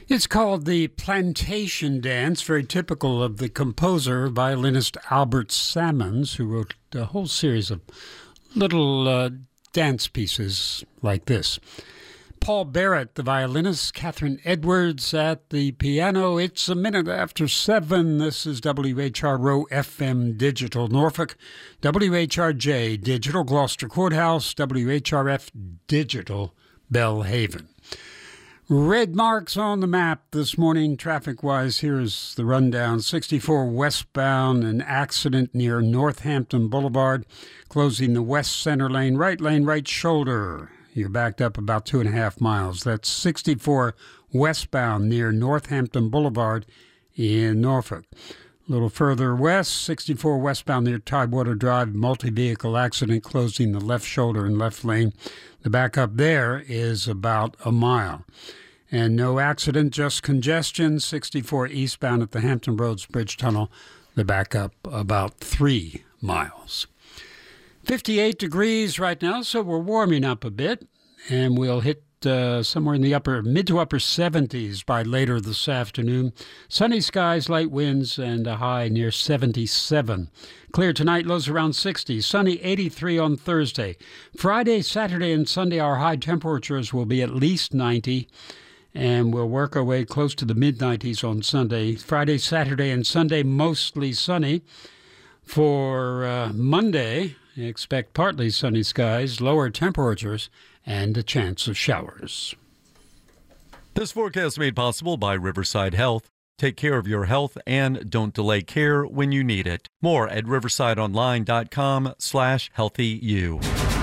It's called the Plantation Dance, very typical of the composer, violinist Albert Salmons, who wrote a whole series of little dance pieces like this. Paul Barrett, the violinist, Catherine Edwards at the piano. It's a minute after 7. This is WHRO FM Digital Norfolk, WHRJ Digital Gloucester Courthouse, WHRF Digital Belhaven. Red marks on the map this morning, traffic-wise. Here's the rundown. 64 westbound, an accident near Northampton Boulevard, closing the west center lane, right shoulder. You're backed up about 2.5 miles. That's 64 westbound near Northampton Boulevard in Norfolk. A little further west, 64 westbound near Tidewater Drive, multi-vehicle accident closing the left shoulder and left lane. The backup there is about a mile. And no accident, just congestion, 64 eastbound at the Hampton Roads Bridge Tunnel. The backup about 3 miles. 58 degrees right now, so we're warming up a bit. And we'll hit somewhere in the mid to upper 70s by later this afternoon. Sunny skies, light winds, and a high near 77. Clear tonight, lows around 60. Sunny, 83 on Thursday. Friday, Saturday, and Sunday, our high temperatures will be at least 90. And we'll work our way close to the mid-90s on Sunday. Friday, Saturday, and Sunday, mostly sunny. For Monday, expect partly sunny skies, lower temperatures, and a chance of showers. This forecast made possible by Riverside Health. Take care of your health and don't delay care when you need it. More at riversideonline.com/healthyu.